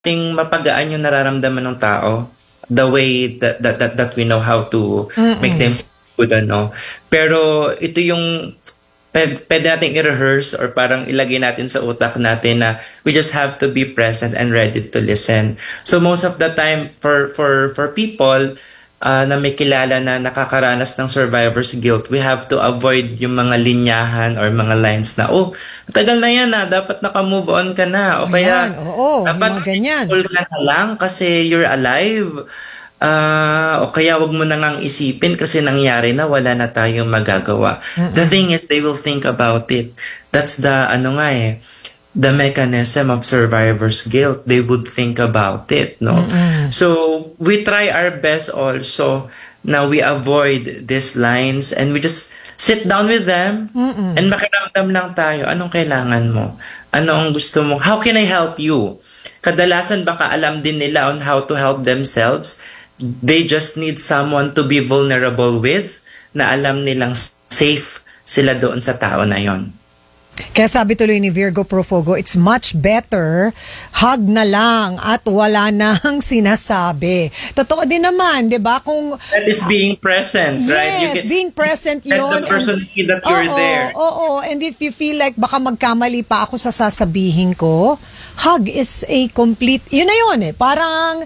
ting mapagaan yung nararamdaman ng tao, the way that we know how to make them feel good, ano. Pero ito yung pwede natin i-rehearse or parang ilagay natin sa utak natin na we just have to be present and ready to listen. So most of the time for people na may kilala na nakakaranas ng survivor's guilt, we have to avoid yung mga linyahan or mga lines na, oh, tagal na yan na, dapat naka-move on ka na. O kaya, Ayan, oo, dapat mga ganyan. full ka na lang kasi you're alive. O kaya wag mo na ngang isipin kasi nangyari na, wala na tayong magagawa. The thing is, they will think about it. That's the, the mechanism of survivor's guilt. They would think about it, no? So, we try our best also na we avoid these lines and we just sit down with them and makiramdam lang tayo. Anong kailangan mo? Ano ang gusto mo? How can I help you? Kadalasan baka alam din nila on how to help themselves. They just need someone to be vulnerable with na alam nilang safe sila doon sa tao na yon. Kaya sabi tuloy ni Virgo Profogo, it's much better hug na lang at wala nang sinasabi. Totoo din naman, di ba? Kung that is being present, right? Yes, being present yun. Let the person feel that you're there. Oo. And if you feel like baka magkamali pa ako sa sasabihin ko, hug is a complete, yun na yun eh. Parang,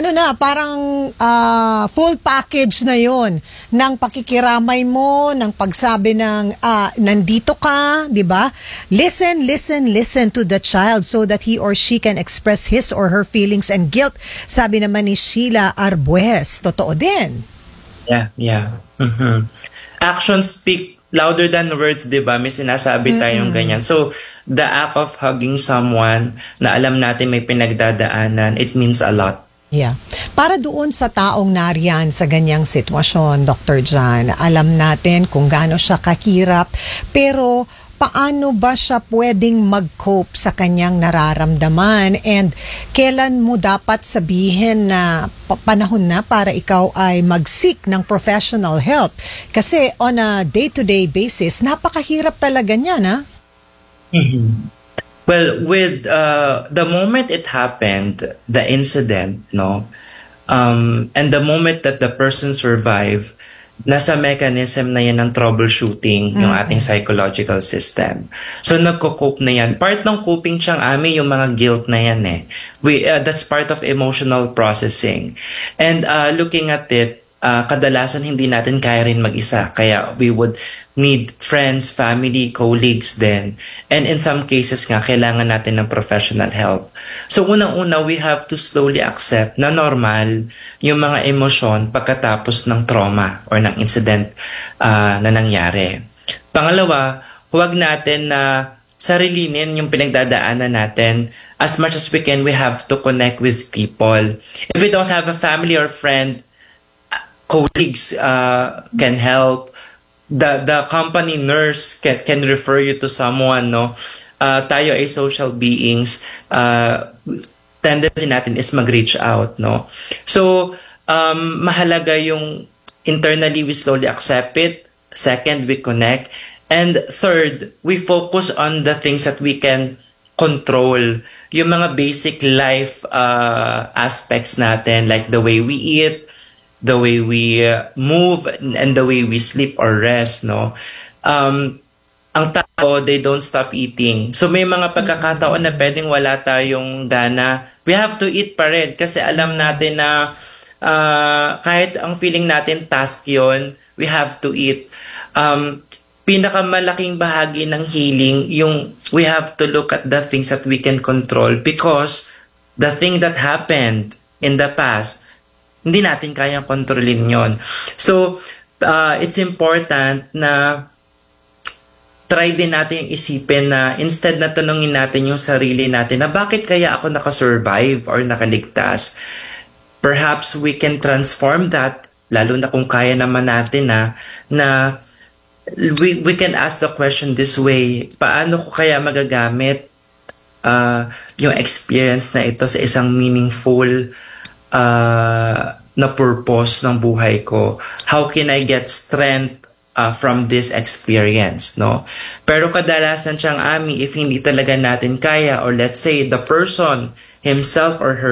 full package na yun ng pakikiramay mo, ng pagsabi ng nandito ka, di ba? Listen to the child so that he or she can express his or her feelings and guilt. Sabi naman ni Sheila Arbues, totoo din. Yeah. Actions speak louder than words, di ba? May sinasabi tayong ganyan. So, the act of hugging someone na alam natin may pinagdadaanan, it means a lot. Yeah. Para doon sa taong nariyan sa ganyang sitwasyon, Dr. John, alam natin kung gaano siya kahirap, pero paano ba siya pwedeng mag-cope sa kanyang nararamdaman and kailan mo dapat sabihin na panahon na para ikaw ay mag-seek ng professional help? Kasi on a day-to-day basis, napakahirap talaga niyan, ha? Well, with the moment it happened, the incident, no, and the moment that the person survived, nasa mechanism na yan ng troubleshooting yung ating psychological system. So, nagko-cope na yan. Part ng coping siyang amin yung mga guilt na yan eh. That's part of emotional processing. And looking at it, kadalasan hindi natin kaya rin mag-isa. Kaya we would need friends, family, colleagues then. And in some cases nga, kailangan natin ng professional help. So unang-una, we have to slowly accept na normal yung mga emosyon pagkatapos ng trauma or ng incident na nangyari. Pangalawa, huwag natin na sarilinin yung pinagdadaanan natin. As much as we can, we have to connect with people. If we don't have a family or friend, colleagues can help. The company nurse can refer you to someone, no? Tayo ay social beings. Tendency natin is mag-reach out, no? So, mahalaga yung internally we slowly accept it. Second, we connect. And third, we focus on the things that we can control. Yung mga basic life aspects natin, like the way we eat, the way we move, and the way we sleep or rest, no? Ang tao, they don't stop eating. So may mga pagkakataon na pwedeng wala tayong gana. We have to eat pa rin kasi alam natin na kahit ang feeling natin task yon, we have to eat. Pinakamalaking bahagi ng healing, yung we have to look at the things that we can control because the thing that happened in the past, hindi natin kayang kontrolin yon. So, it's important na try din natin isipin na instead na tanungin natin yung sarili natin na bakit kaya ako nakasurvive or nakaligtas, perhaps we can transform that, lalo na kung kaya naman natin na we can ask the question this way, paano ko kaya magagamit yung experience na ito sa isang meaningful na purpose ng buhay ko? How can I get strength from this experience, no? Pero kadalasan siyang Ami, if hindi talaga natin kaya, or let's say the person himself or